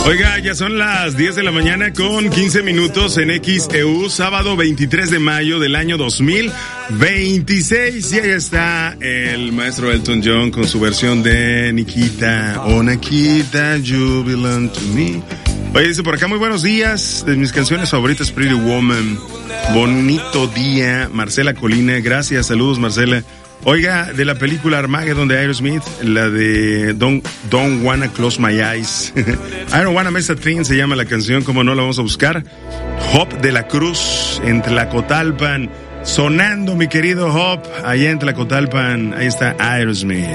Oiga, ya son las 10 de la mañana con 15 minutos en XEU, sábado 23 de mayo del año 2026. Y ahí está el maestro Elton John con su versión de Nikita. Oh, Nikita, you belong to me. Oye, dice por acá, muy buenos días. De mis canciones favoritas, Pretty Woman. Bonito día, Marcela Colina. Gracias, saludos, Marcela. Oiga, de la película Armageddon de Aerosmith, la de Don't Wanna Close My Eyes. I Don't Wanna Miss a Thing se llama la canción, como no la vamos a buscar. Hop de la Cruz, en Tlacotalpan. Sonando, mi querido Hop, allá en Tlacotalpan. Ahí está Aerosmith.